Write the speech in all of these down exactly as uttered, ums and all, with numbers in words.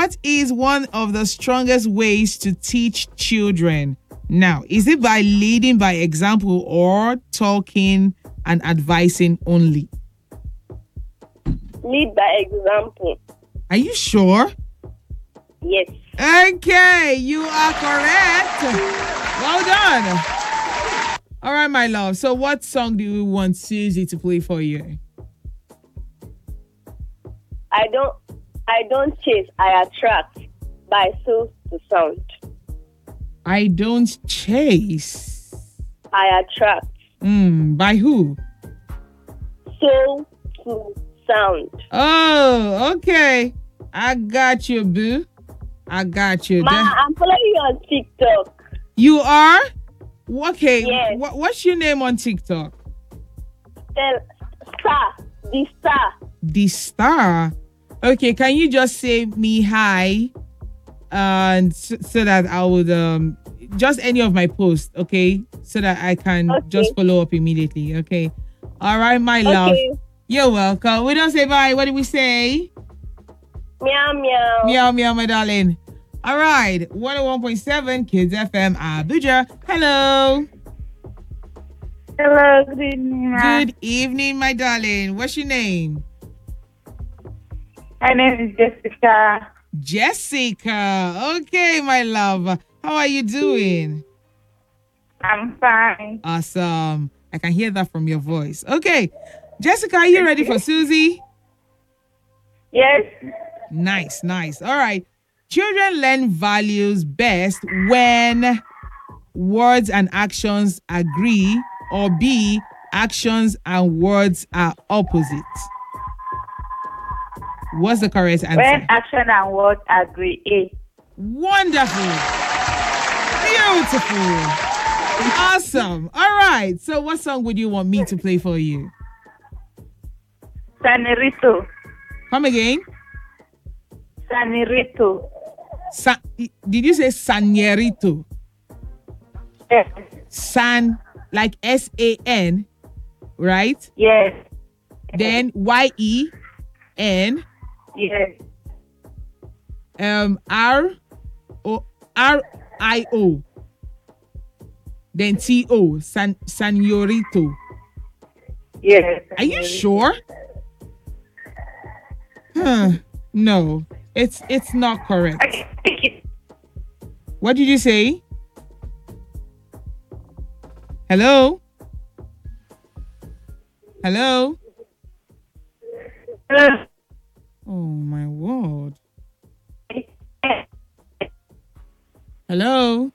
What is one of the strongest ways to teach children? Now, is it by leading by example or talking and advising only? Lead by example. Are you sure? Yes. Okay, you are correct. Well done. All right, my love. So what song do you want Susie to play for you? I don't I don't chase, I attract by Soul to Sound. I don't chase. I attract. Mm, by who? Soul to Sound. Oh, okay. I got you, boo. I got you. Ma, The- I'm following you on TikTok. you are? Okay. Yes. Wha- what's your name on TikTok? Tell Star, the star. The Star. Okay, can you just say me hi? And so, so that I would um just any of my posts, okay? So that I can Okay. just follow up immediately. Okay. All right, my love. Okay. You're welcome. We don't say bye. What do we say? Meow meow. Meow meow, my darling. All right. one oh one point seven Kids F M Abuja. Hello. Hello, good evening. ma. Good evening, my darling. What's your name? My name is Jessica. Jessica. Okay, my love. How are you doing? I'm fine. Awesome. I can hear that from your voice. Okay. Jessica, are you ready for Susie? Yes. Nice, nice. All right. Children learn values best when words and actions agree, or B, actions and words are opposite. What's the correct answer? When action and words agree. A. Wonderful. Beautiful. Awesome. All right. So what song would you want me to play for you? Sanirito. Come again. Sanirito. Sa- did you say Sanierito? Yes. San, like S A N, right? Yes. Then Y E N, Yes. um, R O R I O. Then T O, San Sanyorito. Yes. Are you sure? Huh. No, it's it's not correct. Okay. Thank you. What did you say? Hello? Hello? Hello. Oh my word. Hello?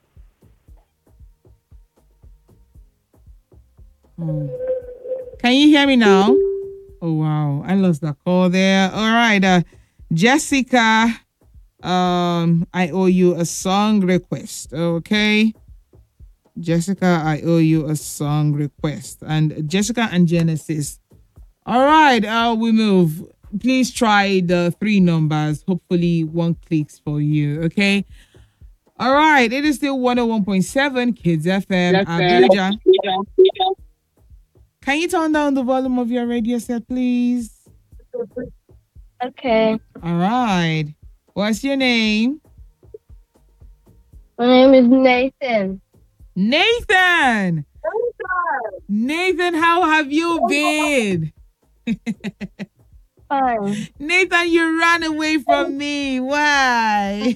Oh. Can you hear me now? Oh wow, I lost the call there. All right, uh, Jessica, um, I owe you a song request. Okay, Jessica, I owe you a song request, and Jessica and Genesis. All right, uh, we move. Please try the three numbers. Hopefully, one clicks for you. Okay. All right, it is still one oh one point seven Kids F M Abuja. Can you turn down the volume of your radio set, please? Okay. All right. What's your name? My name is Nathan. Nathan. Nathan, how have you been? Fine. Nathan, you ran away from me. Why?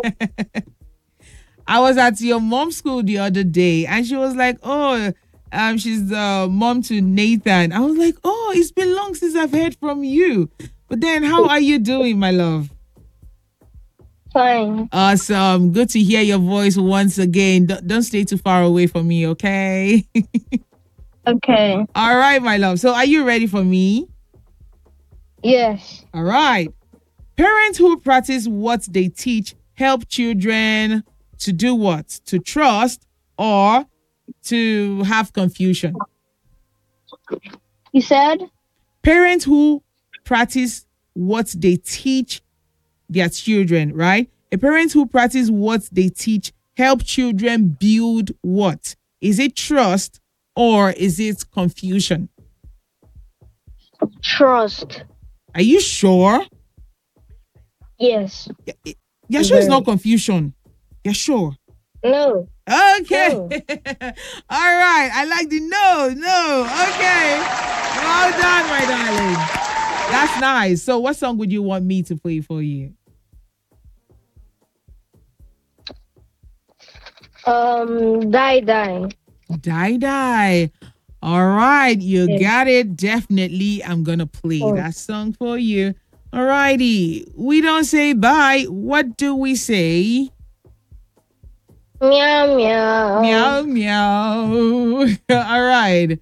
I was at your mom's school the other day and she was like, oh, um, she's the mom to Nathan. I was like, oh, it's been long since I've heard from you. But then how are you doing, my love? Fine. Awesome. Good to hear your voice once again. Don't, don't stay too far away from me, okay? Okay. All right, my love. So are you ready for me? Yes. All right. Parents who practice what they teach help children to do what? To trust or to have confusion. You said? Parents who practice what they teach their children, right? A parent who practice what they teach help children build what? Is it trust or is it confusion? Trust. Are you sure? Yes. Y- You're sure it's not Very. confusion? You're sure? No. Okay. No. All right. I like the no, no. Okay. Well done, my darling. That's nice. So, what song would you want me to play for you? Um, die, die. Die, die. All right. You Yes. got it. Definitely. I'm going to play Oh. that song for you. All righty. We don't say bye. What do we say? Meow, meow. Meow, meow. All right.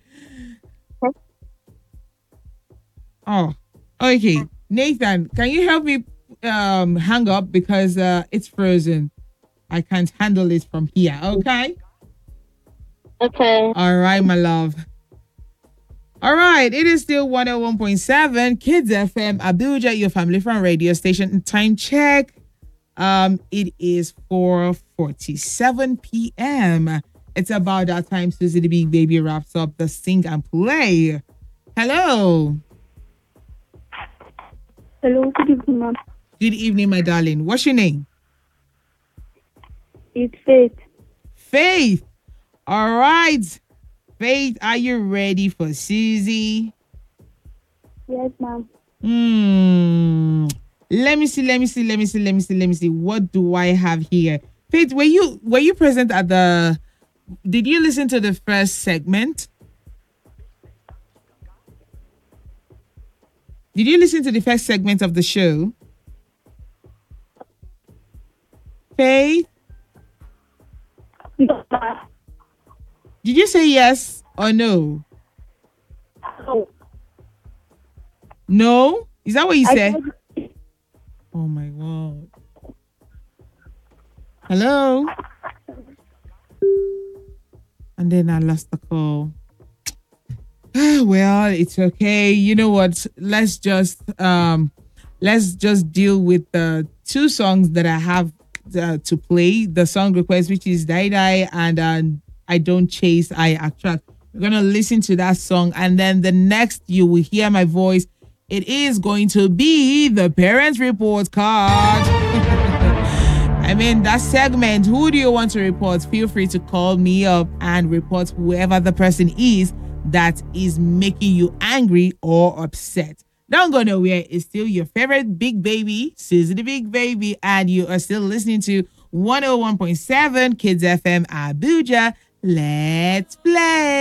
Oh, okay. Nathan, can you help me um hang up because uh it's frozen. I can't handle it from here. Okay. Okay. All right, my love. All right, it is still one oh one point seven Kids F M Abuja, your family friend radio station. Time check. Um, it is four forty-seven p.m. It's about that time Susie the Big Baby wraps up the sing and play. Hello. Hello, good evening, ma'am. Good evening, my darling. What's your name? It's Faith. Faith. All right. Faith, are you ready for Susie? Yes, ma'am. Hmm. Let me see, let me see, let me see, let me see, let me see. What do I have here? Faith, were you were you present at the did you listen to the first segment? Did you listen to the first segment of the show? Faith, No, ma'am. did you say yes or no? No. No? Is that what you I said? told you- Oh my God. Hello? And then I lost the call. Well, it's okay. You know what? Let's just um let's just deal with the two songs that I have uh, to play. The song request, which is Die Die and uh, I Don't Chase, I Attract. We're gonna listen to that song, and then the next you will hear my voice. It is going to be the parents report card. I mean, that segment, who do you want to report? Feel free to call me up and report whoever the person is that is making you angry or upset. Don't go nowhere. It's still your favorite big baby, Susie the Big Baby, and you are still listening to one oh one point seven Kids F M Abuja. Let's play.